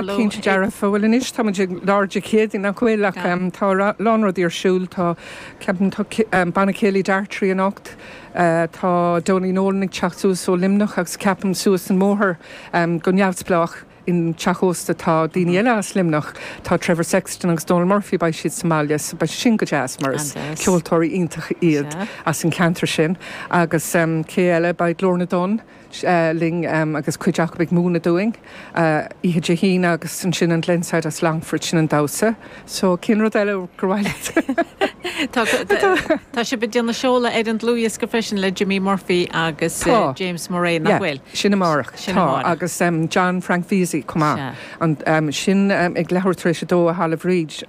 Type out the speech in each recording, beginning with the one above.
cínte dearfa bhfuil inis tá láirde chéad ina chuilech tá lánrad ar siúil tá ceapan banna chéalaí deartrí an ocht tá Donnaí Nolan ag teachú ó limnach agus ceapan suas an móthir go neamhsplach in Chachósta tá daoine eile as limnach tá Trevor Sexton agus Donald Murphy ba siad Somalia ba sin go jazz mars ceoltóirí iontacha iad as an cantar sin agus cé eile ba Lorna Dunn ling agus chuideach beag múna doing ihe de hína agus an sin an Glenside as Langford sin an dasa so cin rud eile gohhaile Tá sé bid na seola Aidan Lewis go freisin le Jimmy Murphy agus James Murray nachhfuil sin marach agus John Frank Veazey cumá an sin ag lehairtrééis dó a Hall of Reach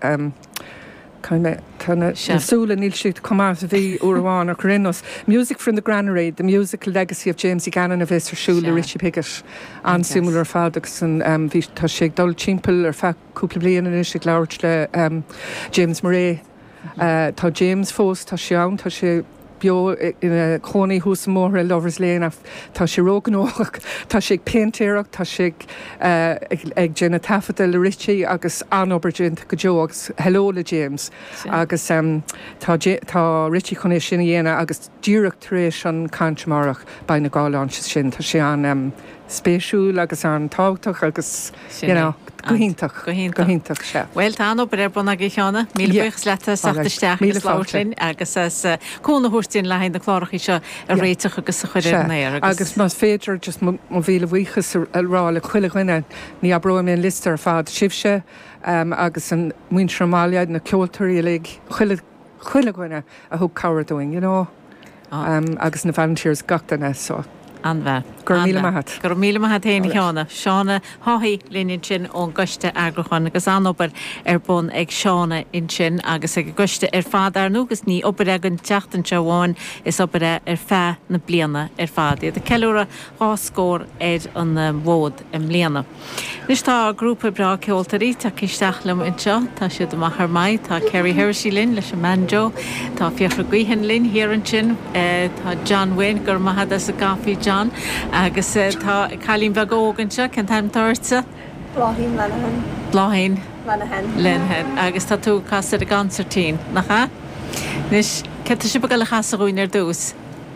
Súla níl siad cumá a bhí uháin ar Corinnos. Music from the Granary, the musical legacy of James E. Gannon a bheits arsúla Richie Piggott an simúil ar fád agus an bhí tá sé ag dul timpeall ar feúpla bliana in is ag labhairt le James Murray. Tá James fós tá sé ann tá sé bio ina chonaí hús mór Lovers Lane tá sé róganóach tá sé ag péintéireach tá sé ag déna tafada le Richie agus anobergint go jogus hello le James agus tá Richie chuné sinna dhéana agus díreach taréis an cantramarach ba na gáán sin tá sé an spéisiúil agus an táchtach agus gohíntaach se. Well tá obair buna go teanna míbuchs leta sachtasteach láirlinn agus cúna thuirtíín le na chláirií seo a réiteach agus a chuir agus más féidir just má bhíle bhuichas rá le chuileghine ní a broim on listar fád sibse agus an muin Somália na ceoltarí le chuileghine a thug cabhardúing agus na volunteers gachtainna so. Anbhe. Gur míle maithe. Gur míle maithe héana cheanna. Seána háí líonn sin ón goiste agrachan agus anobar bun ag seána in sin agus ag goiste fád ar nugus ní obair ag an teachtain seháin is obair fé na bliana fád. Iad a ceúra háscór an bhód im bliana. Nis tá grúpa bra ceoltarí tá cisteach lim inseo tá siad amachar mai tá Kerry Hershey linn leis an manjo tá fiachra guihan linn hir an sin tá John Wayne gur maithe a gafií John agus tá chalín bheith óganse cin taim tarsa Bláhín Bláhín Lenhen agus tá tú casar a gancertín nach ha? Nis ce si go le chasaúin ar dús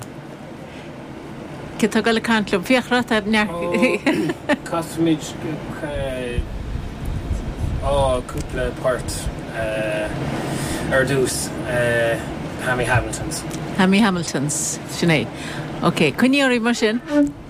ce tá go le cantlum fiachra Cosmid cúpla part ar dús Hammy Hamiltons sinné. Ok, chuníorí mar sin?